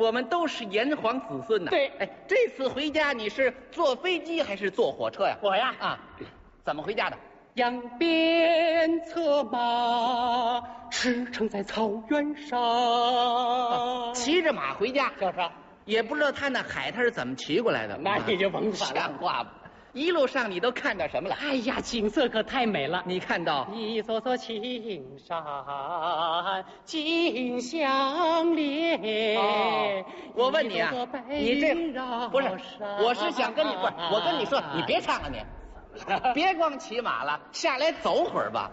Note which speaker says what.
Speaker 1: 我们都是炎黄子孙呐。
Speaker 2: 对，
Speaker 1: 哎，这次回家你是坐飞机还是坐火车呀？
Speaker 2: 我呀，
Speaker 1: 啊，怎么回家的？
Speaker 2: 扬鞭策马，驰骋在草原上。
Speaker 1: 骑着马回家，
Speaker 2: 就是啊，
Speaker 1: 也不知道他那海他是怎么骑过来的。
Speaker 2: 那你就甭管了。
Speaker 1: 像话不？一路上你都看到什么了？
Speaker 2: 哎呀，景色可太美了。
Speaker 1: 你看到
Speaker 2: 一座座青山紧相连。
Speaker 1: 哦我问你啊，
Speaker 2: 一座座白
Speaker 1: 你这
Speaker 2: 云绕
Speaker 1: 不是？
Speaker 2: 山
Speaker 1: 我是想跟你不是，我跟你说，你别唱了你，别光骑马了，下来走会儿吧。